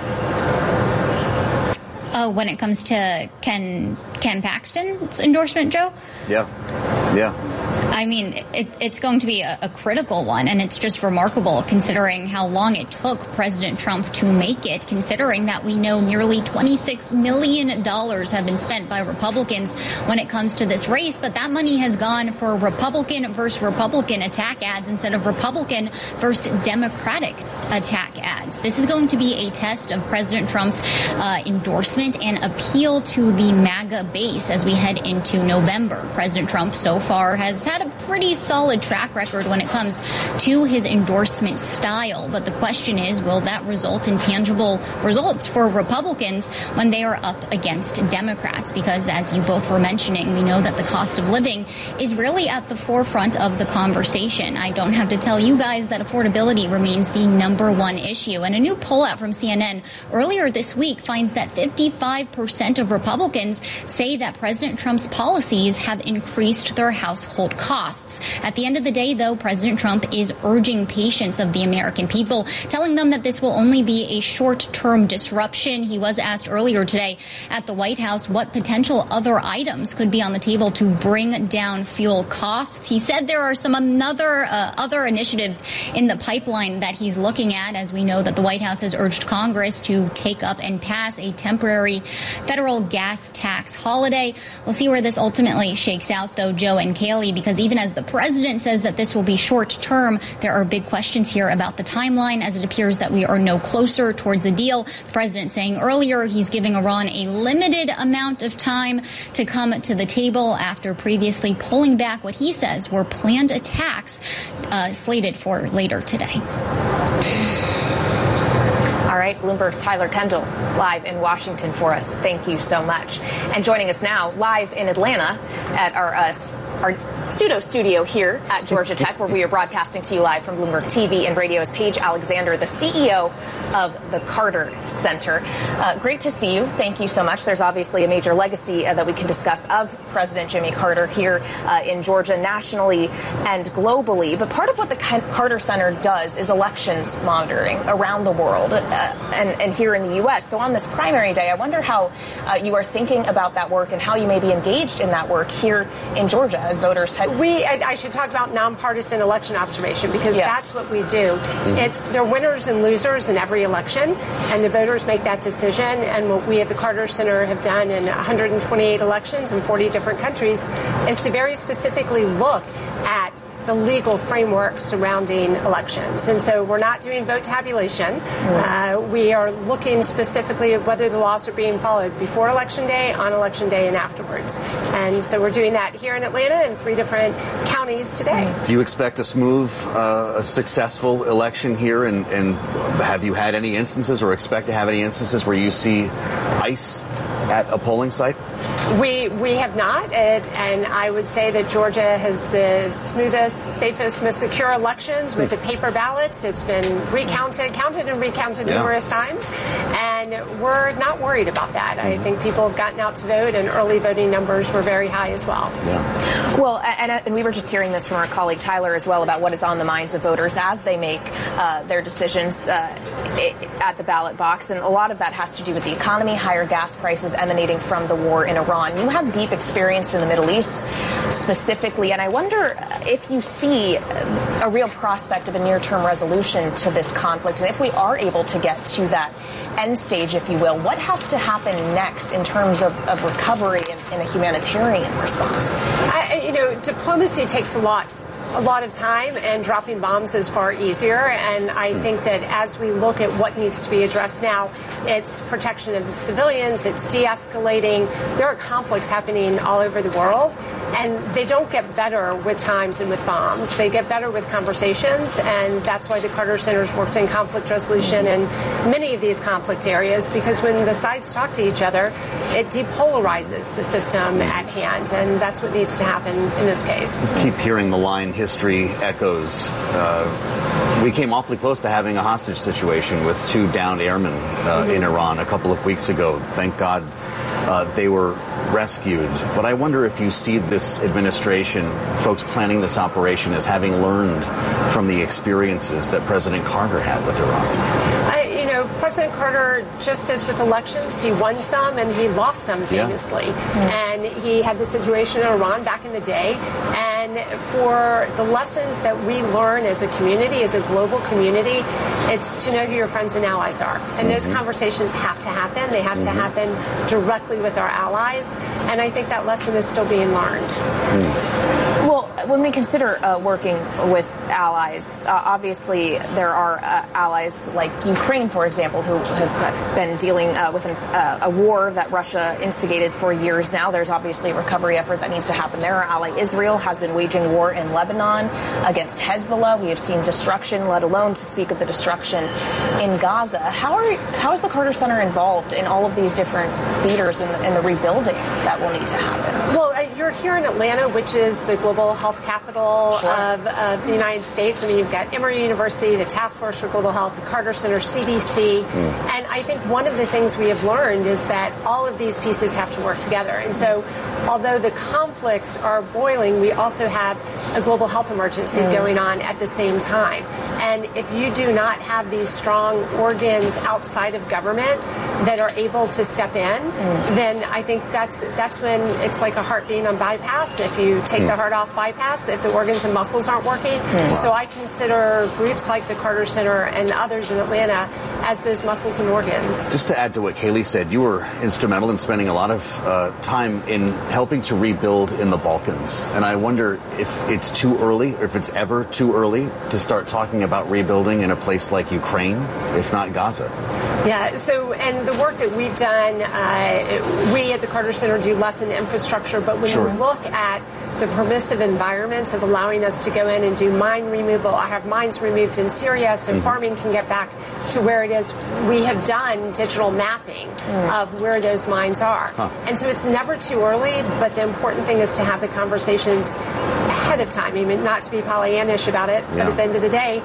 When it comes to Ken Paxton's endorsement, Joe? Yeah. I mean, it's going to be a critical one, and it's just remarkable considering how long it took President Trump to make it, considering that we know nearly $26 million have been spent by Republicans when it comes to this race, but that money has gone for Republican versus Republican attack ads instead of Republican versus Democratic attack ads. This is going to be a test of President Trump's endorsement and appeal to the MAGA base as we head into November. President Trump so far has had a pretty solid track record when it comes to his endorsement style. But the question is, will that result in tangible results for Republicans when they are up against Democrats? Because as you both were mentioning, we know that the cost of living is really at the forefront of the conversation. I don't have to tell you guys that affordability remains the number one issue. And a new poll out from CNN earlier this week finds that 55% of Republicans say that President Trump's policies have increased their household costs. At the end of the day, though, President Trump is urging patience of the American people, telling them that this will only be a short-term disruption. He was asked earlier today at the White House what potential other items could be on the table to bring down fuel costs. He said there are some other initiatives in the pipeline that he's looking at, as we know that the White House has urged Congress to take up and pass a temporary federal gas tax holiday. We'll see where this ultimately shakes out, though, Joe and Kaylee, because even as the president says that this will be short term, there are big questions here about the timeline, as it appears that we are no closer towards a deal. The president saying earlier he's giving Iran a limited amount of time to come to the table after previously pulling back what he says were planned attacks slated for later today. All right, Bloomberg's Tyler Kendall live in Washington for us. Thank you so much. And joining us now live in Atlanta at our studio here at Georgia Tech, where we are broadcasting to you live from Bloomberg TV and Radio, is Paige Alexander, the CEO of the Carter Center. Great to see you. Thank you so much. There's obviously a major legacy that we can discuss of President Jimmy Carter here in Georgia, nationally and globally. But part of what the Carter Center does is elections monitoring around the world and here in the U.S. So on this primary day, I wonder how you are thinking about that work and how you may be engaged in that work here in Georgia as voters head. I should talk about nonpartisan election observation, because that's what we do. There are winners and losers in every election, and the voters make that decision. And what we at the Carter Center have done in 128 elections in 40 different countries is to very specifically look at the legal framework surrounding elections. And so we're not doing vote tabulation. We are looking specifically at whether the laws are being followed before Election Day, on Election Day, and afterwards. And so we're doing that here in Atlanta in 3 different counties today. Do you expect a smooth, successful election here? And have you had any instances or expect to have any instances where you see ICE at a polling site? We have not, and I would say that Georgia has the smoothest, safest, most secure elections with the paper ballots. It's been counted and recounted numerous times, and we're not worried about that. I think people have gotten out to vote, and early voting numbers were very high as well. Yeah. Well, and we were just hearing this from our colleague Tyler as well about what is on the minds of voters as they make their decisions at the ballot box, and a lot of that has to do with the economy, higher gas prices emanating from the war in Iran. You have deep experience in the Middle East specifically, and I wonder if you see a real prospect of a near-term resolution to this conflict, and if we are able to get to that end stage, if you will, what has to happen next in terms of recovery and a humanitarian response? Diplomacy takes a lot of time, and dropping bombs is far easier. And I think that as we look at what needs to be addressed now, it's protection of the civilians, it's de-escalating. There are conflicts happening all over the world, and they don't get better with times and with bombs. They get better with conversations, and that's why the Carter Center's worked in conflict resolution in many of these conflict areas, because when the sides talk to each other, it depolarizes the system at hand, and that's what needs to happen in this case. Keep hearing the line, history echoes. We came awfully close to having a hostage situation with 2 downed airmen in Iran a couple of weeks ago. Thank God they were rescued. But I wonder if you see this administration, folks planning this operation, as having learned from the experiences that President Carter had with Iran. President Carter, just as with elections, he won some and he lost some famously. And he had the situation in Iran back in the day. And for the lessons that we learn as a community, as a global community, it's to know who your friends and allies are. And those conversations have to happen. They have to happen directly with our allies. And I think that lesson is still being learned. Well, when we consider working with allies, obviously there are allies like Ukraine, for example, who have been dealing with a war that Russia instigated for years now. There's obviously a recovery effort that needs to happen there. Our ally Israel has been waging war in Lebanon against Hezbollah. We have seen destruction, let alone to speak of the destruction in Gaza. How is the Carter Center involved in all of these different theaters and the rebuilding that will need to happen? Well, you're here in Atlanta, which is the global health capital of the United States. I mean, you've got Emory University, the Task Force for Global Health, the Carter Center, CDC. And I think one of the things we have learned is that all of these pieces have to work together. And so although the conflicts are boiling, we also have a global health emergency going on at the same time. And if you do not have these strong organs outside of government that are able to step in, then I think that's when it's like a heart being on bypass. If you take the heart off bypass, if the organs and muscles aren't working. So I consider groups like the Carter Center and others in Atlanta as those muscles and organs. Just to add to what Kaylee said, you were instrumental in spending a lot of time in helping to rebuild in the Balkans. And I wonder if it's too early, or if it's ever too early to start talking about rebuilding in a place like Ukraine, if not Gaza. Yeah, so, and the work that we've done, we at the Carter Center do less in infrastructure, but when you look at the permissive environments of allowing us to go in and do mine removal. I have mines removed in Syria so farming can get back to where it is. We have done digital mapping of where those mines are. And so it's never too early, but the important thing is to have the conversations ahead of time. I mean, not to be Pollyannish about it, but at the end of the day,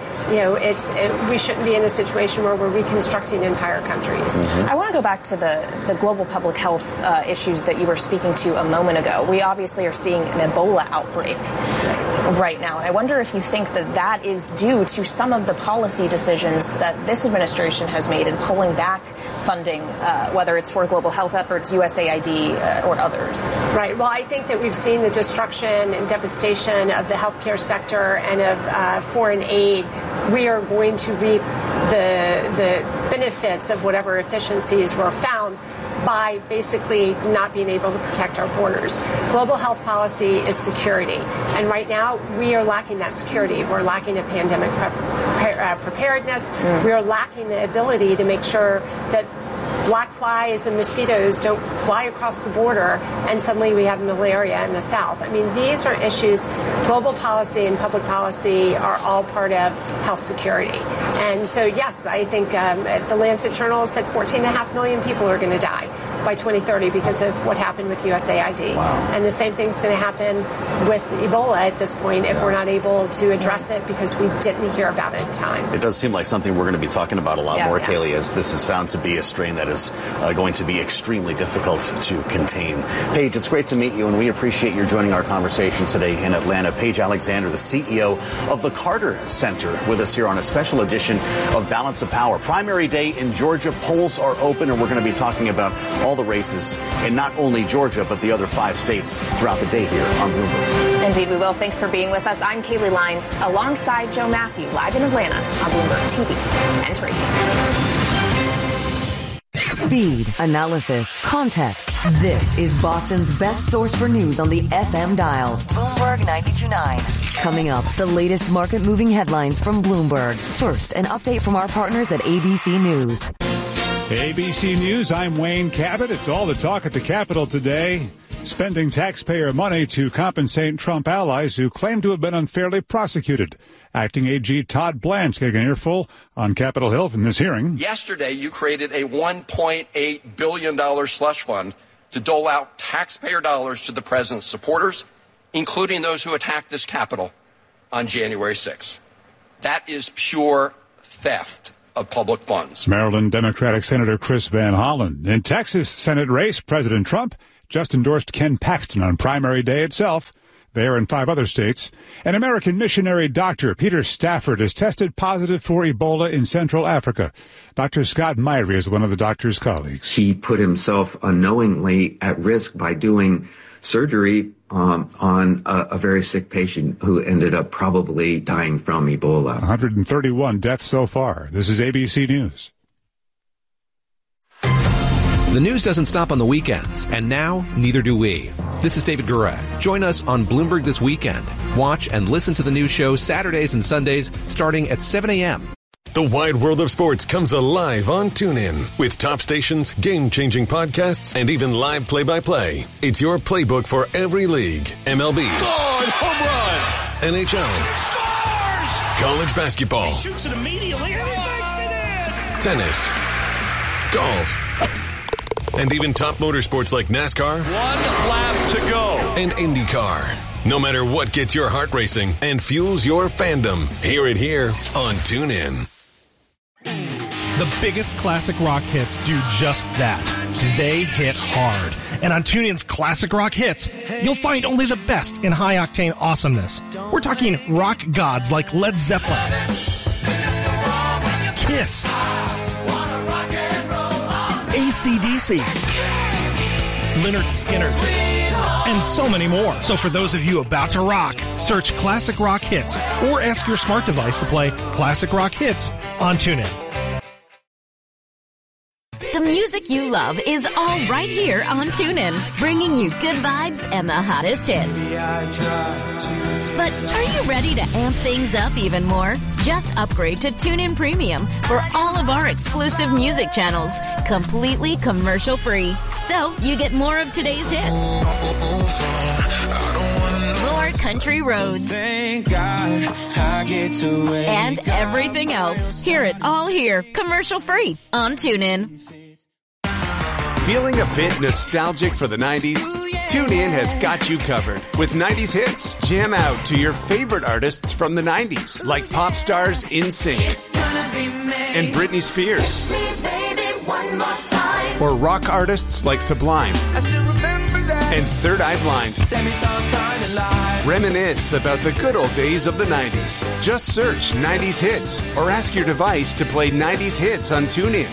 we shouldn't be in a situation where we're reconstructing entire countries. I want to go back to the global public health issues that you were speaking to a moment ago. We obviously are seeing an Ebola outbreak right now. And I wonder if you think that is due to some of the policy decisions that this administration has made in pulling back funding, whether it's for global health efforts, USAID, or others. Right. Well, I think that we've seen the destruction and devastation of the healthcare sector and of foreign aid. We are going to reap the benefits of whatever efficiencies were found by basically not being able to protect our borders. Global health policy is security. And right now, we are lacking that security. We're lacking a pandemic preparedness. We are lacking the ability to make sure that black flies and mosquitoes don't fly across the border and suddenly we have malaria in the south. I mean, these are issues. Global policy and public policy are all part of health security. And so, yes, I think the Lancet Journal said 14.5 million people are going to die. by 2030 because of what happened with USAID. Wow. And the same thing's going to happen with Ebola at this point if we're not able to address it because we didn't hear about it in time. It does seem like something we're going to be talking about a lot more, Kaylee, as this is found to be a strain that is going to be extremely difficult to contain. Paige, it's great to meet you, and we appreciate your joining our conversation today in Atlanta. Paige Alexander, the CEO of the Carter Center, with us here on a special edition of Balance of Power. Primary day in Georgia. Polls are open, and we're going to be talking about all the races in not only Georgia, but the other 5 states throughout the day here on Bloomberg. Indeed, we will. Thanks for being with us. I'm Kaylee Lines, alongside Joe Matthew, live in Atlanta on Bloomberg TV and Radio. Speed, analysis, context. This is Boston's best source for news on the FM dial. Bloomberg 92.9. Coming up, the latest market-moving headlines from Bloomberg. First, an update from our partners at ABC News. ABC News, I'm Wayne Cabot. It's all the talk at the Capitol today. Spending taxpayer money to compensate Trump allies who claim to have been unfairly prosecuted. Acting AG Todd Blanche getting an earful on Capitol Hill from this hearing. Yesterday, you created a $1.8 billion slush fund to dole out taxpayer dollars to the president's supporters, including those who attacked this Capitol on January 6th. That is pure theft of public funds. Maryland Democratic Senator Chris Van Hollen. In Texas Senate race, President Trump just endorsed Ken Paxton on primary day itself. There and 5 other states. An American missionary doctor, Peter Stafford, has tested positive for Ebola in Central Africa. Dr. Scott Myrie is one of the doctor's colleagues. He put himself unknowingly at risk by doing surgery on a very sick patient who ended up probably dying from Ebola. 131 deaths so far. This is ABC News. The news doesn't stop on the weekends, and now neither do we. This is David Gurak. Join us on Bloomberg This Weekend. Watch and listen to the news show Saturdays and Sundays starting at 7 a.m. The wide world of sports comes alive on TuneIn with top stations, game-changing podcasts, and even live play-by-play. It's your playbook for every league. MLB. God, home run! NHL. Scores! College basketball. He shoots it immediately and he makes it in! Tennis. Golf. And even top motorsports like NASCAR. 1 lap to go. And IndyCar. No matter what gets your heart racing and fuels your fandom, hear it here on TuneIn. The biggest classic rock hits do just that. They hit hard. And on TuneIn's Classic Rock Hits, you'll find only the best in high-octane awesomeness. We're talking rock gods like Led Zeppelin, Kiss, AC/DC, Lynyrd Skynyrd, and so many more. So for those of you about to rock, search Classic Rock Hits or ask your smart device to play Classic Rock Hits on TuneIn. The music you love is all right here on TuneIn, bringing you good vibes and the hottest hits. But are you ready to amp things up even more? Just upgrade to TuneIn Premium for all of our exclusive music channels, completely commercial-free. So you get more of today's hits, more country roads, and everything else. Hear it all here, commercial-free on TuneIn. Feeling a bit nostalgic for the 90s? TuneIn has got you covered with 90s hits. Jam out to your favorite artists from the 90s, like pop stars NSYNC and Britney Spears, or rock artists like Sublime and Third Eye Blind. Reminisce about the good old days of the 90s. Just search 90s hits or ask your device to play 90s hits on TuneIn.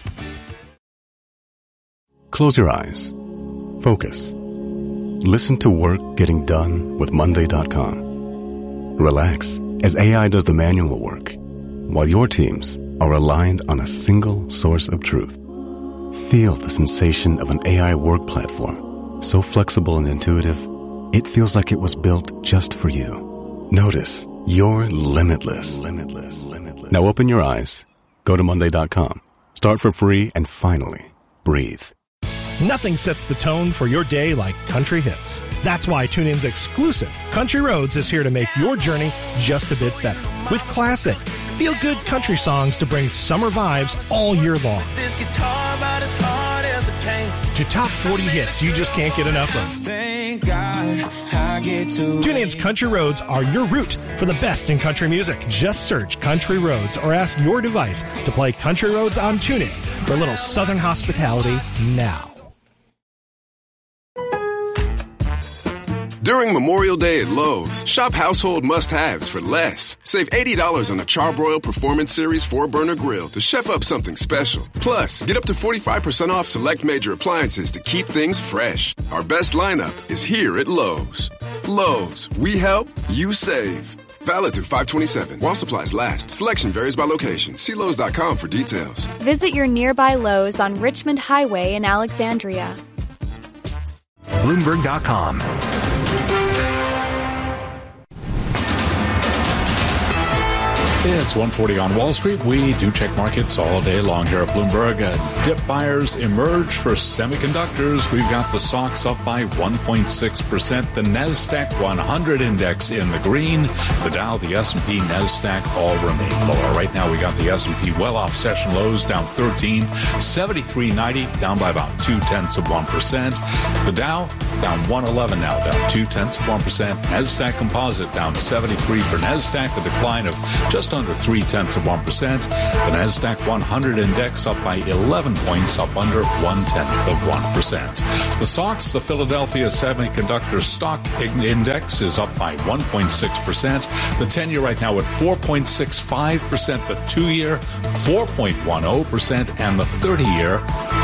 Close your eyes. Focus. Listen to work getting done with Monday.com. Relax as AI does the manual work, while your teams are aligned on a single source of truth. Feel the sensation of an AI work platform, so flexible and intuitive, it feels like it was built just for you. Notice you're limitless. Now open your eyes, go to Monday.com, start for free, and finally, breathe. Nothing sets the tone for your day like country hits. That's why TuneIn's exclusive Country Roads is here to make your journey just a bit better. With classic, feel-good country songs to bring summer vibes all year long. This guitar about as hard as it came. to top 40 hits you just can't get enough of. Thank God I get to. TuneIn's Country Roads are your route for the best in country music. Just search Country Roads or ask your device to play Country Roads on TuneIn for a little Southern hospitality now. During Memorial Day at Lowe's, shop household must-haves for less. Save $80 on a Charbroil Performance Series 4-burner grill to chef up something special. Plus, get up to 45% off select major appliances to keep things fresh. Our best lineup is here at Lowe's. Lowe's, we help, you save. Valid through 5/27. While supplies last. Selection varies by location. See Lowe's.com for details. Visit your nearby Lowe's on Richmond Highway in Alexandria. Bloomberg.com. It's 1:40 on Wall Street. We do check markets all day long here at Bloomberg. Dip buyers emerge for semiconductors. We've got the stocks up by 1.6%. The NASDAQ 100 index in the green. The Dow, the S&P, NASDAQ all remain lower. Right now we got the S&P well off session lows, down 13, 73.90, down by about 0.2%. The Dow down 111 now, down 0.2%. NASDAQ Composite down 73 for NASDAQ, a decline of just under 0.3%. The NASDAQ 100 index up by 11 points, up under 0.1%. The stocks, the Philadelphia Semiconductor Stock Index is up by 1.6%. The 10-year right now at 4.65%, the 2-year 4.10%, and the 30-year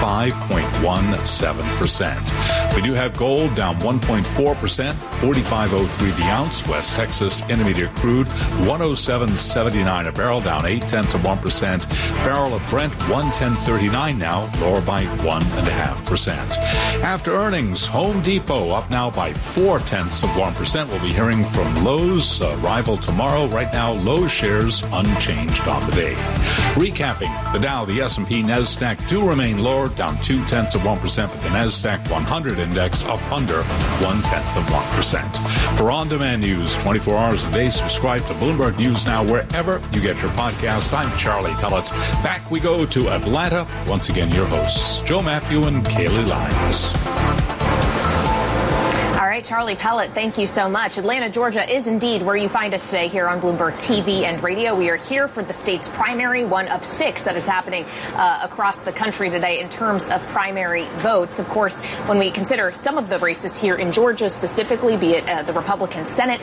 5.17%. We do have gold down 1.4%, 45.03 the ounce. West Texas Intermediate crude 107.79 a barrel, down 0.8%. Barrel of Brent 110.39 now, lower by 1.5%. After earnings, Home Depot up now by 0.4%. We'll be hearing from Lowe's rival tomorrow. Right now, Lowe's shares unchanged on the day. Recapping, the Dow, the S&P, NASDAQ do remain lower, down 0.2%, but the NASDAQ 100 index up under 0.1%. For on-demand news 24 hours a day, subscribe to Bloomberg News Now wherever you get your podcast. I'm Charlie Pellet. Back we go to Atlanta. Once again, your hosts, Joe Matthew and Kaylee Lyons. All right, Charlie Pellet, thank you so much. Atlanta, Georgia is indeed where you find us today here on Bloomberg TV and radio. We are here for the state's primary, one of 6 that is happening across the country today in terms of primary votes. Of course, when we consider some of the races here in Georgia specifically, be it the Republican Senate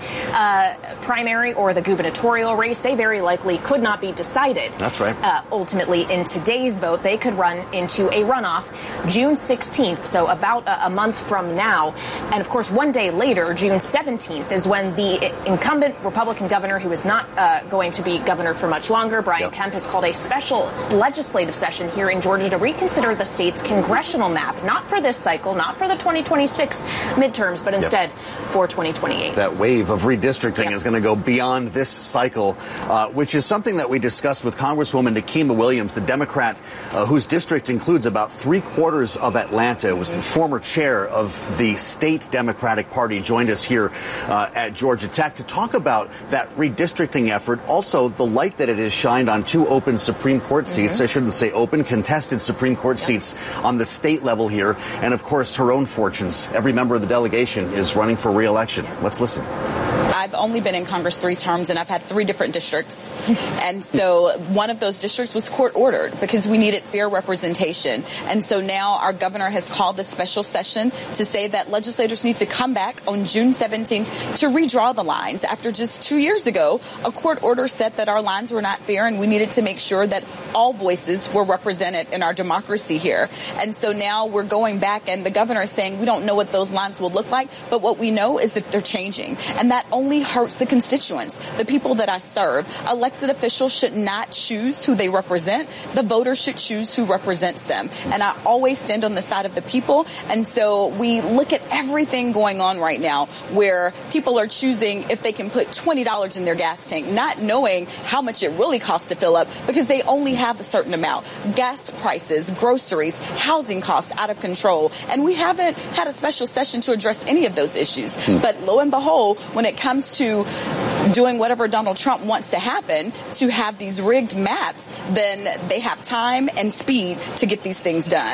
primary or the gubernatorial race, they very likely could not be decided. That's right. Ultimately, in today's vote, they could run into a runoff June 16th, so about a month from now. And of course, one day later, June 17th, is when the incumbent Republican governor, who is not going to be governor for much longer, Brian Kemp, has called a special legislative session here in Georgia to reconsider the state's congressional map, not for this cycle, not for the 2026 midterms, but instead for 2028. That wave of redistricting is going to go beyond this cycle, which is something that we discussed with Congresswoman Nikema Williams, the Democrat whose district includes about 3/4 of Atlanta. It was the former chair of the state Democratic Party, joined us here at Georgia Tech to talk about that redistricting effort. Also, the light that it has shined on 2 open Supreme Court seats. I shouldn't say open, contested Supreme Court seats on the state level here. And, of course, her own fortunes. Every member of the delegation is running for re-election. Let's listen. I've only been in Congress 3 terms, and I've had 3 different districts. And so one of those districts was court-ordered because we needed fair representation. And so now our governor has called this special session to say that legislators need to come back on June 17th to redraw the lines. After just 2 years ago, a court order said that our lines were not fair, and we needed to make sure that all voices were represented in our democracy here. And so now we're going back, and the governor is saying we don't know what those lines will look like, but what we know is that they're changing. And that only hurts the constituents, the people that I serve. Elected officials should not choose who they represent. The voters should choose who represents them. And I always stand on the side of the people. And so we look at everything going on right now where people are choosing if they can put $20 in their gas tank, not knowing how much it really costs to fill up because they only have a certain amount. Gas prices, groceries, housing costs out of control. And we haven't had a special session to address any of those issues. But lo and behold, when it comes to doing whatever Donald Trump wants to happen, to have these rigged maps, then they have time and speed to get these things done.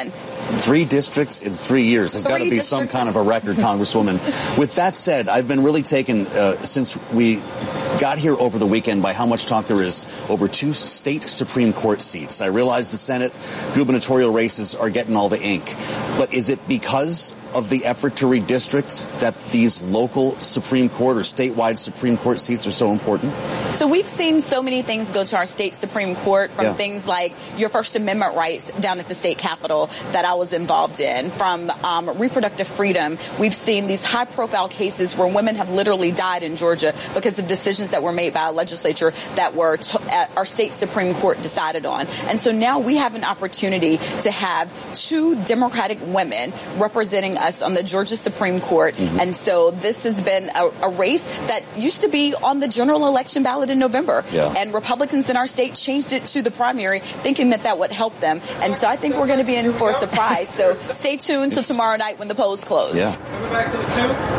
3 districts in 3 years has got to be some kind of a record, Congresswoman. With that said, I've been really taken since we got here over the weekend by how much talk there is over 2 state Supreme Court seats. I realize the Senate gubernatorial races are getting all the ink, but is it because of the effort to redistrict that these local Supreme Court or statewide Supreme Court seats are so important? So we've seen so many things go to our state Supreme Court, from things like your First Amendment rights down at the state capitol that I was involved in, from reproductive freedom. We've seen these high-profile cases where women have literally died in Georgia because of decisions that were made by a legislature that were our state Supreme Court decided on. And so now we have an opportunity to have 2 Democratic women representing us on the Georgia Supreme Court. And so this has been a race that used to be on the general election ballot in November. And Republicans in our state changed it to the primary, thinking that that would help them. And so I think we're going to be in for a surprise. So stay tuned till tomorrow night when the polls close. Coming back to the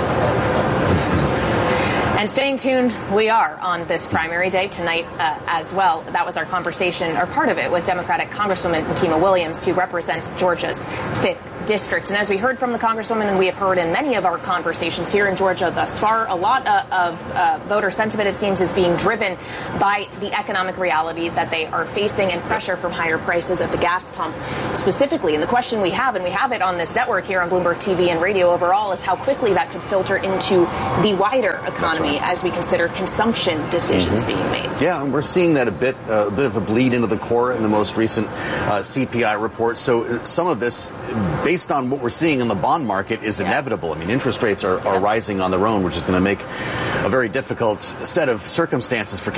2. And staying tuned, we are on this primary day tonight as well. That was our conversation, or part of it, with Democratic Congresswoman Nikema Williams, who represents Georgia's 5th district. And as we heard from the Congresswoman, and we have heard in many of our conversations here in Georgia thus far, a lot of voter sentiment, it seems, is being driven by the economic reality that they are facing and pressure from higher prices at the gas pump specifically. And the question we have, and we have it on this network here on Bloomberg TV and radio overall, is how quickly that could filter into the wider economy as we consider consumption decisions being made. Yeah, and we're seeing that a bit of a bleed into the core in the most recent CPI report. So some of this, based on what we're seeing in the bond market, is inevitable. I mean, interest rates are rising on their own, which is going to make a very difficult set of circumstances for